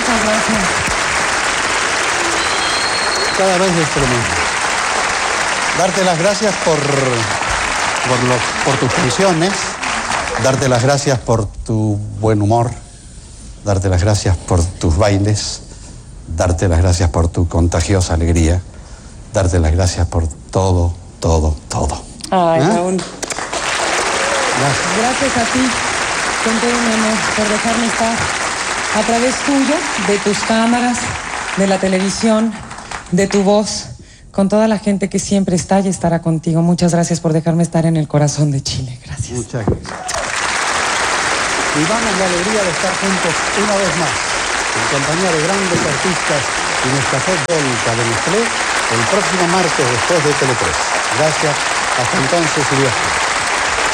Muchas gracias. Cada vez es tremendo. Darte las gracias por tus canciones, darte las gracias por tu buen humor, darte las gracias por tus bailes, darte las gracias por tu contagiosa alegría, darte las gracias por todo, todo, todo. Ay, Raúl. Gracias. Gracias a ti, con todo un honor, por dejarme estar a través tuyo, de tus cámaras, de la televisión, de tu voz, con toda la gente que siempre está y estará contigo. Muchas gracias por dejarme estar en el corazón de Chile. Gracias. Muchas gracias. Vivamos la alegría de estar juntos una vez más, en compañía de grandes artistas y nuestra Volta de Nestlé, el próximo martes después de Tele 3. Gracias. Hasta entonces, y Dios quiera.